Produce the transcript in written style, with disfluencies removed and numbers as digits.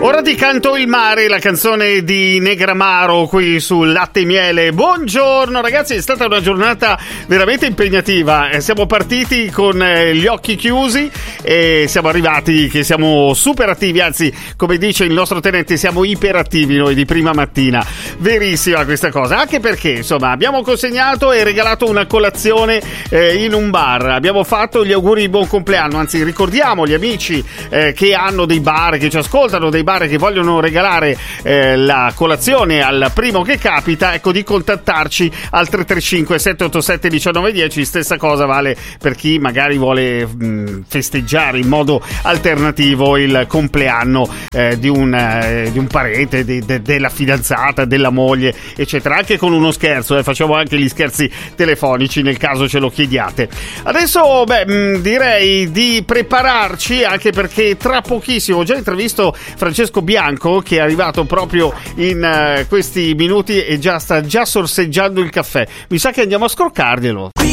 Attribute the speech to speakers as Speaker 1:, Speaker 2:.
Speaker 1: Ora ti canto il mare, la canzone di Negramaro qui sul Latte e Miele. Buongiorno ragazzi, è stata una giornata veramente impegnativa. Siamo partiti con gli occhi chiusi e siamo arrivati che siamo super attivi, anzi come dice il nostro tenente siamo iperattivi noi di prima mattina. Verissima questa cosa, anche perché insomma abbiamo consegnato e regalato una colazione in un bar, abbiamo fatto gli auguri di buon compleanno, anzi ricordiamo gli amici che hanno dei bar, che ci ascoltano, dei bar che vogliono regalare la colazione al primo che capita, ecco, di contattarci al 335 787 1910. Stessa cosa vale per chi magari vuole festeggiare in modo alternativo il compleanno di un parente, della fidanzata, della moglie, eccetera, anche con uno scherzo, facciamo anche gli scherzi telefonici nel caso ce lo chiediate. Adesso direi di prepararci, anche perché tra pochissimo ho già intervisto Francesco Bianco, che è arrivato proprio in questi minuti e sta già sorseggiando il caffè. Mi sa che andiamo a scroccarglielo.
Speaker 2: Qui